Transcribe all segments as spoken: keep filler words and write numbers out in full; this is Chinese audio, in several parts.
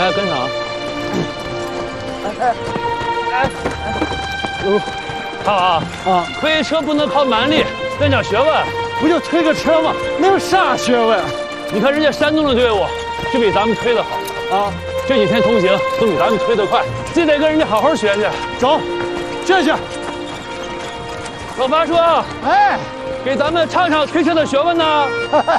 来，跟上。哎哎哎！看啊啊！推车不能靠蛮力，得讲学问。不就推个车吗？能有啥学问？你看人家山东的队伍就比咱们推的好啊！这几天同行都比咱们推得快，这得跟人家好好学学。走，学学。老八叔，哎，给咱们唱唱推车的学问呢。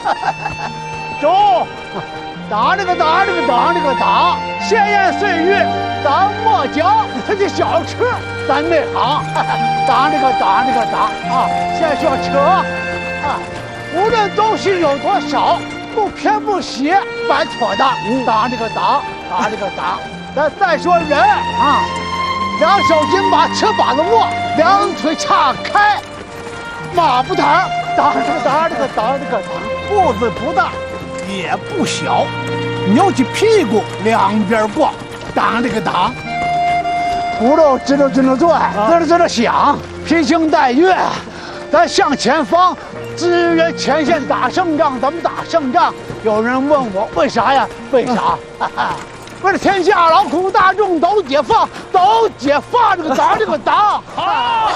走。 打这个打这个打这个打，闲言碎语咱莫讲。他这小车咱内行，打这个打这个打啊，先学车啊，无论东西有多少，不偏不斜，摆妥的。打这个打打这个打，咱再说人啊，两手紧把车把子握，两腿岔开，马步躺，打这个打这个打这个打，步子不大。 也不小，扭起屁股两边逛，挡这个挡，骨头吱溜吱溜转，吱溜吱溜响，披星戴月。咱向前方，支援前线打胜仗，怎么打胜仗？有人问我为啥呀？为啥？为了天下劳苦大众都解放，都解放这个党，这个党。好，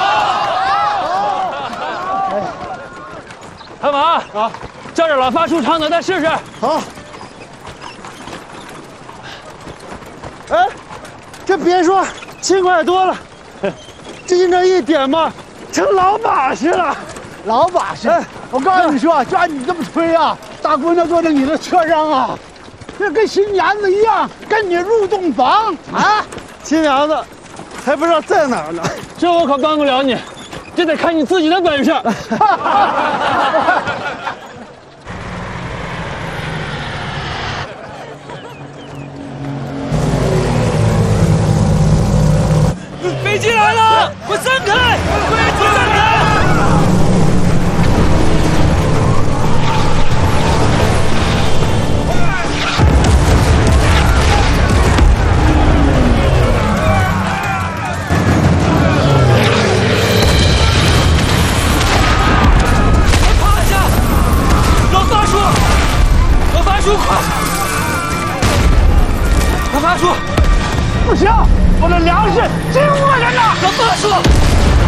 看马啊！ 照着老发叔唱的，再试试。 好。哎，这别说，轻快多了。就这一点嘛，成老把式了。老把式。哎，我告诉你说，就按你这么推啊，大姑娘坐在你的车上啊，这跟新娘子一样，跟你入洞房啊。新娘子，还不知道在哪儿呢。 这我可帮不了你，这得看你自己的本事。 飞机来了，快散开！飞机散开！趴下！老发叔，老发叔，快！老发叔， 不行！ 我的粮食经过人呐！ 老发叔，